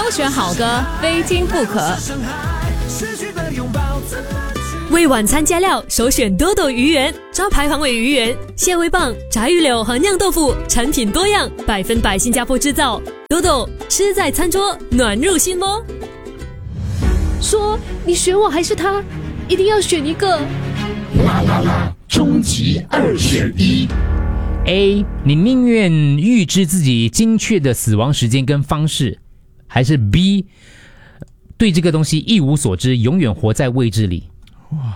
挑选好歌，非听不可。 为晚餐加料，首选多多鱼圆，招牌黄尾鱼圆、蟹味棒、炸鱼柳和酿豆腐，产品多样，100%新加坡制造。多多吃在餐桌，暖入心窝。 说你选我还是他，一定要选一个。 啦啦啦，终极2选1。 A. 你宁愿预知自己精确的死亡时间跟方式，还是 B. 对这个东西一无所知，永远活在未知里？哇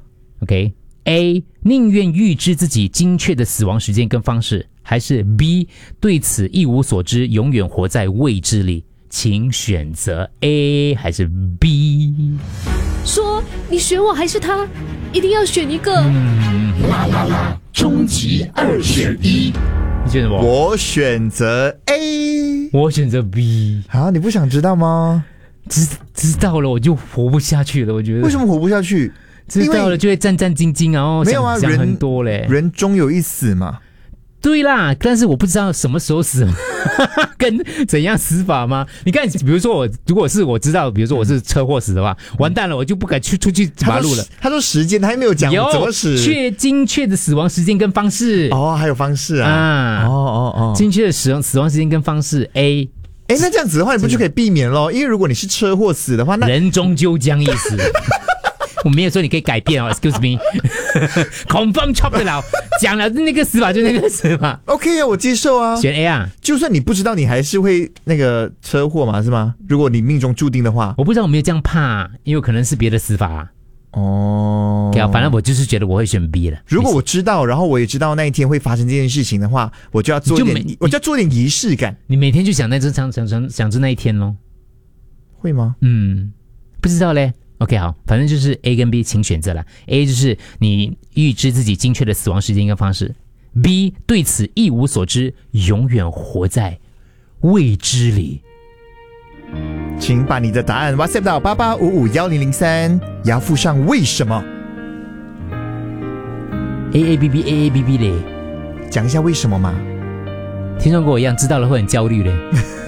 OK，A. 宁愿预知自己精确的死亡时间跟方式，还是 B. 对此一无所知，永远活在未知里？请选择 A 还是 B。 说你选我还是他，一定要选一个。 啦啦啦，终极2选1。 你选什么？ 我选择 A。 我选择 B。 啊，你不想知道吗？ 知道了我就活不下去了，我觉得。 为什么活不下去？ 知道了就会战战兢兢，然后没有啊， 想很多嘞。 人终有一死嘛。 对啦，但是我不知道什么时候死跟怎样死法吗？你看，比如说如果是我知道，比如说我是车祸死的话，完蛋了，我就不敢出去马路了。 他说时间，他还没有讲怎么死， 精确的死亡时间跟方式。 哦，还有方式啊。精确的死亡时间跟方式 A。 那这样子的话，你不就可以避免咯？因为如果你是车祸死的话，那人终究将一死。我没有说你可以改变哦 ，excuse me，confirm chop 了，讲了那个死法就那个死法。 OK 啊，我接受啊。 选 A 啊， 就算你不知道，你还是会那个车祸嘛，是吗？如果你命中注定的话， 我不知道我没有这样怕，因为可能是别的死法啊。 哦， 反正我就是觉得我会选 B 了。 如果我知道，然后我也知道那一天会发生这件事情的话，我就要做点仪式感。 你每天就想着那一天咯， 会吗？ 不知道嘞。OK， 好，反正就是 A 跟 B， 请选择了。A 就是你预知自己精确的死亡时间跟方式 ，B 对此一无所知，永远活在未知里。 请把你的答案 WhatsApp 到88551003，也要附上为什么。 AABB 嘞， 讲一下为什么嘛？ 听众跟我一样知道了会很焦虑嘞。